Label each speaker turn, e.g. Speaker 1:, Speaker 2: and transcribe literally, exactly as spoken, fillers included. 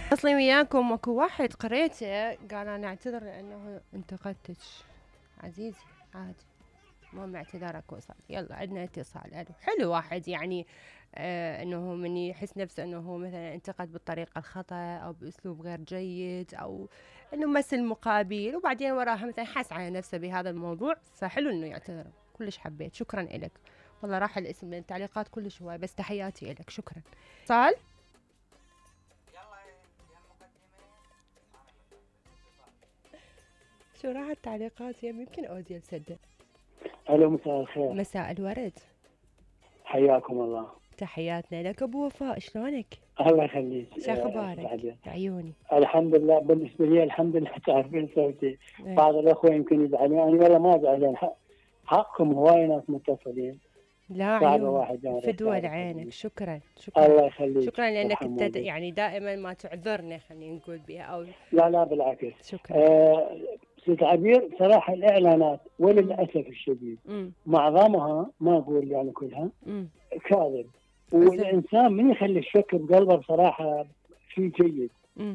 Speaker 1: اصلي وياكم اكو واحد قريته قال انا اعتذر لانه انتقدتك. عزيزي عادي، مو اعتذارك وصل. يلا عندنا اتصال. الو، حلو واحد يعني آه انه من يحس نفسه انه هو مثلا انتقد بالطريقه الخطا او باسلوب غير جيد او انه مس المقابل وبعدين وراها مثلا حس على نفسه بهذا الموضوع، فحلو انه يعتذر. كلش حبيت، شكرا لك. والله راح الاسم من التعليقات كلش هواي، بس تحياتي لك، شكرا. صال شو راح التعليقات؟ يمكن اوديو مسدد.
Speaker 2: الو، مساء الخير.
Speaker 1: مساء الورد.
Speaker 2: حياكم الله.
Speaker 1: تحياتنا لك ابو وفاء، شلونك؟
Speaker 2: الله يخليك.
Speaker 1: شو اخبارك؟ عيوني.
Speaker 2: الحمد لله. بالنسبه لي الحمد لله. تعرفين صوتي
Speaker 1: ايه.
Speaker 2: بعض الاخوه يمكن يزعلون، انا والله ما زعلان. حقكم هواي ناس متصلين.
Speaker 1: لا
Speaker 2: صعب
Speaker 1: عيوني،
Speaker 2: واحد
Speaker 1: فدوى عينك. شكرا شكرا.
Speaker 2: الله يخليك.
Speaker 1: شكرا لانك انت
Speaker 2: يرحم
Speaker 1: يعني دائما ما تعذرنا، خلينا نقول بها او
Speaker 2: لا لا بالعكس.
Speaker 1: شكرا.
Speaker 2: آه ست عبير، صراحه الاعلانات وللاسف الشديد
Speaker 1: امم
Speaker 2: معظمها، ما اقول يعني كلها،
Speaker 1: امم
Speaker 2: كاذب. والانسان من يخلي الشك بقلبه بصراحه شيء جيد.